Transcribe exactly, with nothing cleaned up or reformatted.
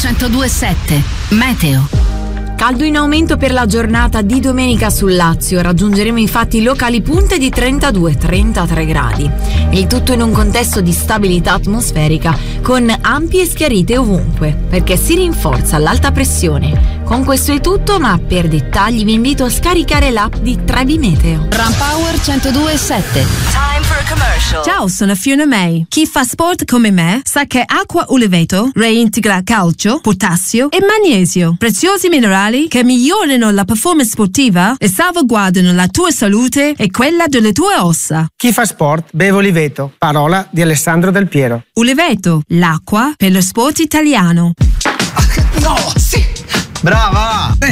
centodue e sette Meteo. Caldo in aumento per la giornata di domenica sul Lazio, raggiungeremo infatti locali punte di trentadue trentatré gradi. Il tutto in un contesto di stabilità atmosferica con ampie schiarite ovunque, perché si rinforza l'alta pressione. Con questo è tutto, ma per dettagli vi invito a scaricare l'app di Trebi Meteo. Rampower centodue e sette. Time for a commercial. Ciao, sono Fiona May. Chi fa sport come me sa che acqua Uleveto reintegra calcio, potassio e magnesio, preziosi minerali che migliorano la performance sportiva e salvaguardano la tua salute e quella delle tue ossa. Chi fa sport beve Uleveto, parola di Alessandro Del Piero. Uleveto, l'acqua per lo sport italiano. No, sì! Brava!